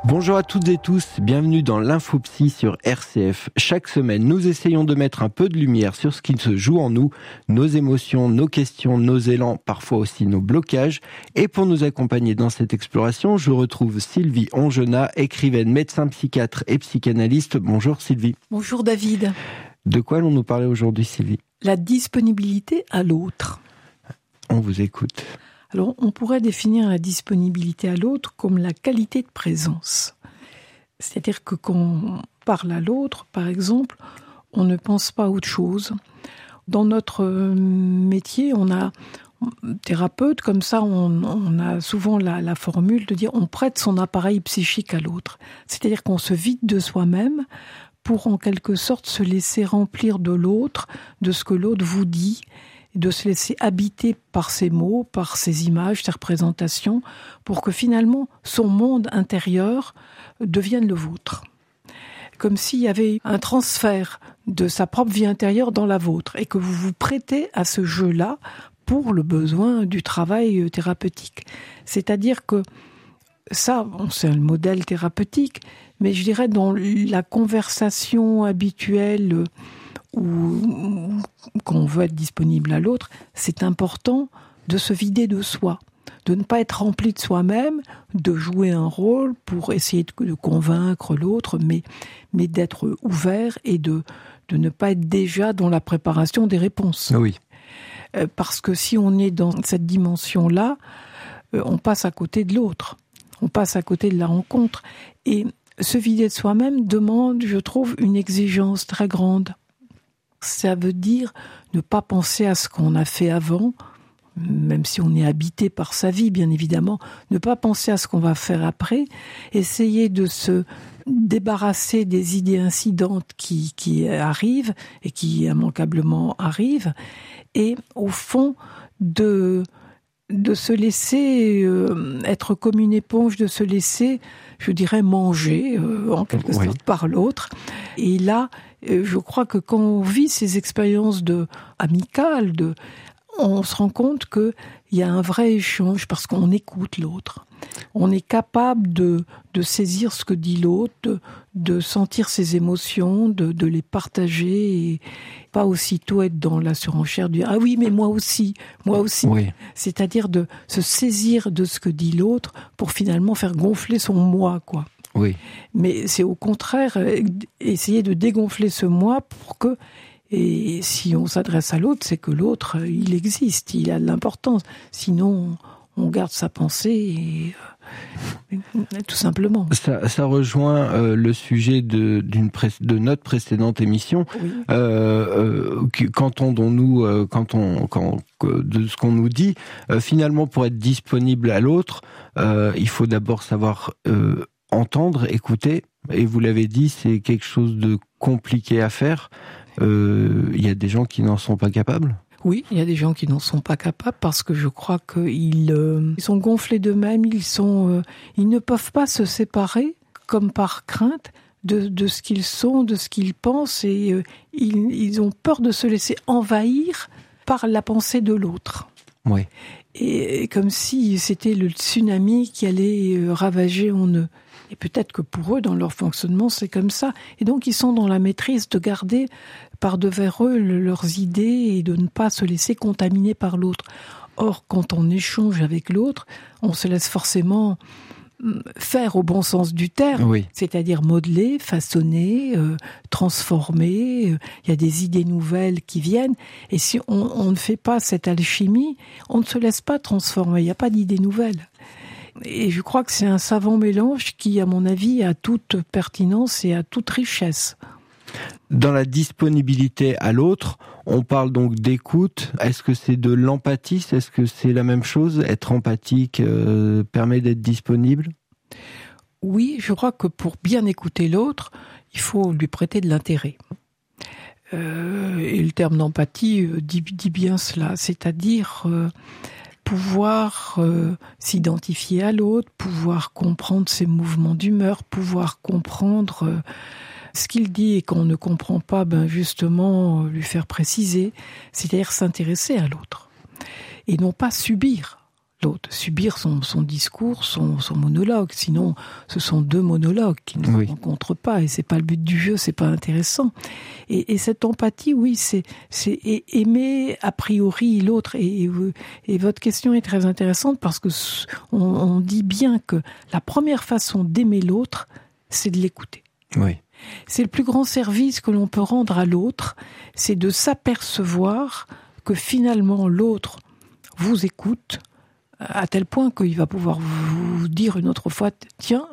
Bonjour à toutes et tous, bienvenue dans l'Infopsy sur RCF. Chaque semaine, nous essayons de mettre un peu de lumière sur ce qui se joue en nous, nos émotions, nos questions, nos élans, parfois aussi nos blocages. Et pour nous accompagner dans cette exploration, je retrouve Sylvie Ongenat, écrivaine, médecin psychiatre et psychanalyste. Bonjour Sylvie. Bonjour David. De quoi allons-nous parler aujourd'hui Sylvie ? La disponibilité à l'autre. On vous écoute. Alors, on pourrait définir la disponibilité à l'autre comme la qualité de présence. C'est-à-dire que quand on parle à l'autre, par exemple, on ne pense pas à autre chose. Dans notre métier, on a thérapeute, comme ça, on a souvent la formule de dire on prête son appareil psychique à l'autre. C'est-à-dire qu'on se vide de soi-même pour en quelque sorte se laisser remplir de l'autre, de ce que l'autre vous dit, de se laisser habiter par ses mots, par ses images, ses représentations, pour que finalement son monde intérieur devienne le vôtre. Comme s'il y avait un transfert de sa propre vie intérieure dans la vôtre, et que vous vous prêtez à ce jeu-là pour le besoin du travail thérapeutique. C'est-à-dire que ça, c'est un modèle thérapeutique, mais je dirais dans la conversation habituelle ou quand on veut être disponible à l'autre, c'est important de se vider de soi, de ne pas être rempli de soi-même, de jouer un rôle pour essayer de convaincre l'autre, mais d'être ouvert et de ne pas être déjà dans la préparation des réponses. Oui. Parce que si on est dans cette dimension-là, on passe à côté de l'autre, on passe à côté de la rencontre. Et se vider de soi-même demande, je trouve, une exigence très grande. Ça veut dire ne pas penser à ce qu'on a fait avant, même si on est habité par sa vie, bien évidemment. Ne pas penser à ce qu'on va faire après. Essayer de se débarrasser des idées incidentes qui arrivent et qui immanquablement arrivent. Et au fond, de se laisser être comme une éponge, de se laisser, je dirais, manger en quelque sorte par l'autre. Et là, je crois que quand on vit ces expériences amicales, on se rend compte qu'il y a un vrai échange parce qu'on écoute l'autre. On est capable de saisir ce que dit l'autre, de sentir ses émotions, de les partager et pas aussitôt être dans la surenchère du « ah oui, mais moi aussi ». Oui. C'est-à-dire de se saisir de ce que dit l'autre pour finalement faire gonfler son moi, quoi. Oui. Mais c'est au contraire essayer de dégonfler ce moi pour que, et si on s'adresse à l'autre, c'est que l'autre, il existe, il a de l'importance. Sinon, on garde sa pensée et tout simplement. Ça rejoint le sujet de notre précédente émission. Oui. Qu'entendons-nous de ce qu'on nous dit, finalement, pour être disponible à l'autre, il faut d'abord savoir entendre, écouter. Et vous l'avez dit, c'est quelque chose de compliqué à faire. Il y a des gens qui n'en sont pas capables. Oui, il y a des gens qui n'en sont pas capables parce que je crois qu'ils sont gonflés d'eux-mêmes, ils ne peuvent pas se séparer, comme par crainte, de ce qu'ils sont, de ce qu'ils pensent, et ils ont peur de se laisser envahir par la pensée de l'autre. Oui. Et comme si c'était le tsunami qui allait ravager en eux. Et peut-être que pour eux, dans leur fonctionnement, c'est comme ça. Et donc, ils sont dans la maîtrise de garder par devers eux leurs idées et de ne pas se laisser contaminer par l'autre. Or, quand on échange avec l'autre, on se laisse forcément faire au bon sens du terme, oui. C'est-à-dire modeler, façonner, transformer. Il y a des idées nouvelles qui viennent. Et si on ne fait pas cette alchimie, on ne se laisse pas transformer. Il n'y a pas d'idées nouvelles. Et je crois que c'est un savant mélange qui, à mon avis, a toute pertinence et a toute richesse. Dans la disponibilité à l'autre, on parle donc d'écoute. Est-ce que c'est de l'empathie ? Est-ce que c'est la même chose ? Être empathique permet d'être disponible ? Oui, je crois que pour bien écouter l'autre, il faut lui prêter de l'intérêt. Et le terme d'empathie dit bien cela, c'est-à-dire pouvoir s'identifier à l'autre, pouvoir comprendre ses mouvements d'humeur, pouvoir comprendre ce qu'il dit et qu'on ne comprend pas, justement lui faire préciser, c'est-à-dire s'intéresser à l'autre et non pas subir l'autre, subir son discours, son monologue. Sinon, ce sont deux monologues qui ne se rencontrent pas, et c'est pas le but du jeu, c'est pas intéressant. Et cette empathie, oui, c'est aimer a priori l'autre. Et votre question est très intéressante parce que on dit bien que la première façon d'aimer l'autre, c'est de l'écouter. Oui. C'est le plus grand service que l'on peut rendre à l'autre, c'est de s'apercevoir que finalement l'autre vous écoute à tel point qu'il va pouvoir vous dire une autre fois, tiens,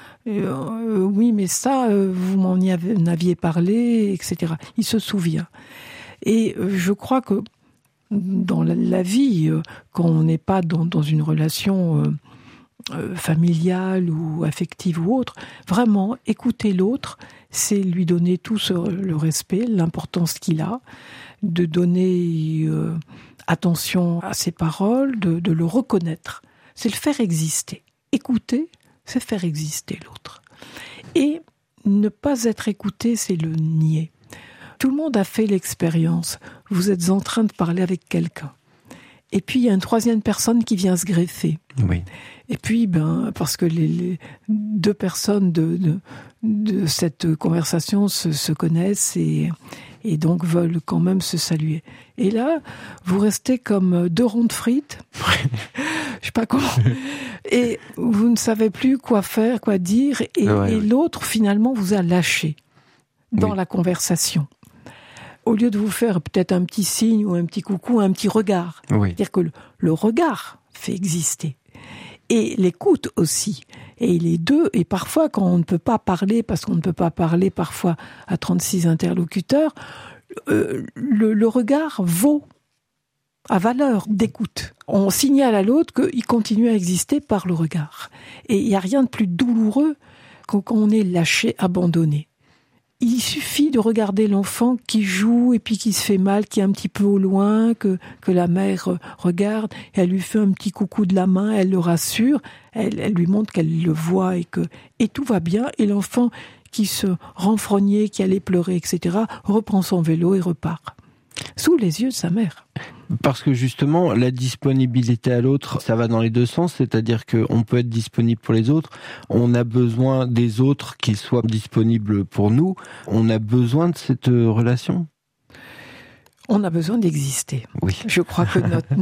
oui, mais ça, vous m'en aviez parlé, etc. Il se souvient. Et je crois que dans la vie, quand on n'est pas dans une relation familiale ou affective ou autre, vraiment écouter l'autre, c'est lui donner tout le respect, l'importance qu'il a, de donner attention à ses paroles, de le reconnaître. C'est le faire exister. Écouter, c'est faire exister l'autre. Et ne pas être écouté, c'est le nier. Tout le monde a fait l'expérience. Vous êtes en train de parler avec quelqu'un. Et puis, il y a une troisième personne qui vient se greffer. Oui. Et puis, parce que les deux personnes de cette conversation se connaissent et donc veulent quand même se saluer. Et là, vous restez comme deux ronds de frites. Je sais pas comment. Et vous ne savez plus quoi faire, quoi dire. Et l'autre, finalement, vous a lâché dans la conversation. Au lieu de vous faire peut-être un petit signe ou un petit coucou, un petit regard. Oui. C'est-à-dire que le regard fait exister. Et l'écoute aussi. Et les deux, et parfois quand on ne peut pas parler, parce qu'on ne peut pas parler parfois à 36 interlocuteurs, le regard a valeur d'écoute. On signale à l'autre qu'il continue à exister par le regard. Et il n'y a rien de plus douloureux quand on est lâché, abandonné. Il suffit de regarder l'enfant qui joue et puis qui se fait mal, qui est un petit peu au loin, que la mère regarde, et elle lui fait un petit coucou de la main, elle le rassure, elle lui montre qu'elle le voit et tout va bien, et l'enfant qui se renfrognait, qui allait pleurer, etc., reprend son vélo et repart. Sous les yeux de sa mère. Parce que justement, la disponibilité à l'autre, ça va dans les deux sens, c'est-à-dire qu'on peut être disponible pour les autres, on a besoin des autres qu'ils soient disponibles pour nous, on a besoin de cette relation. On a besoin d'exister. Oui. Je crois que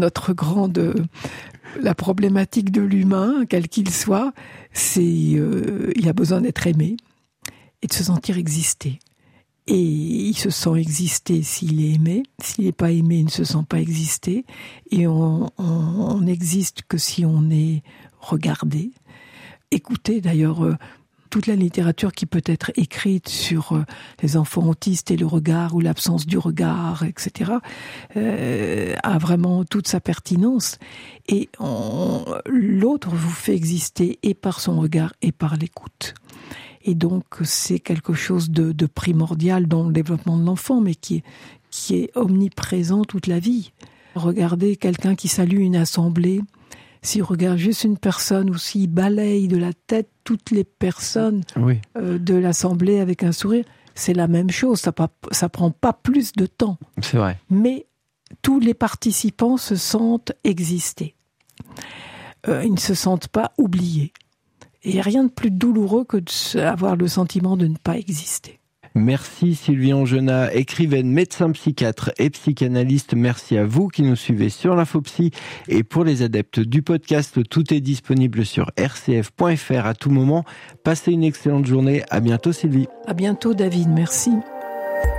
la problématique de l'humain, quel qu'il soit, c'est il a besoin d'être aimé et de se sentir exister. Et il se sent exister s'il est aimé. S'il n'est pas aimé, il ne se sent pas exister. Et on n'existe que si on est regardé. Écoutez, d'ailleurs, toute la littérature qui peut être écrite sur les enfants autistes et le regard ou l'absence du regard, etc., a vraiment toute sa pertinence. Et l'autre vous fait exister et par son regard et par l'écoute. Et donc, c'est quelque chose de primordial dans le développement de l'enfant, mais qui est omniprésent toute la vie. Regardez quelqu'un qui salue une assemblée, s'il regarde juste une personne ou s'il balaye de la tête toutes les personnes de l'assemblée avec un sourire, c'est la même chose, ça prend pas plus de temps. C'est vrai. Mais tous les participants se sentent exister. Ils ne se sentent pas oubliés. Et il n'y a rien de plus douloureux que d'avoir le sentiment de ne pas exister. Merci Sylvie Angenat, écrivaine, médecin psychiatre et psychanalyste. Merci à vous qui nous suivez sur l'Infopsy. Et pour les adeptes du podcast, tout est disponible sur rcf.fr à tout moment. Passez une excellente journée. À bientôt Sylvie. À bientôt David, merci.